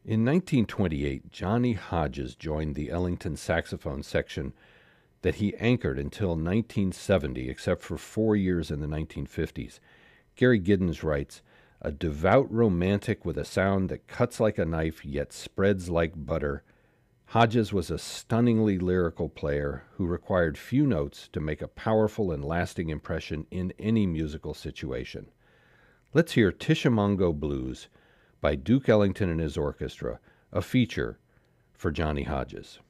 In 1928, Johnny Hodges joined the Ellington saxophone section that he anchored until 1970, except for 4 years in the 1950s. Gary Giddens writes, "A devout romantic with a sound that cuts like a knife yet spreads like butter, Hodges was a stunningly lyrical player who required few notes to make a powerful and lasting impression in any musical situation." Let's hear Tishomingo Blues by Duke Ellington and his orchestra, a feature for Johnny Hodges.